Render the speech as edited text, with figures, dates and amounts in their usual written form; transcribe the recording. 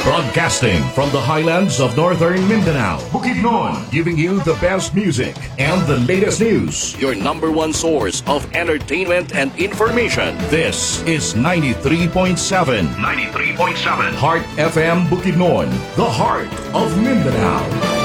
Broadcasting from the highlands of northern Mindanao, Bukidnon, giving you the best music and the latest news. Your number one source of entertainment and information. This is 93.7. 93.7. Heart FM Bukidnon, the heart of Mindanao.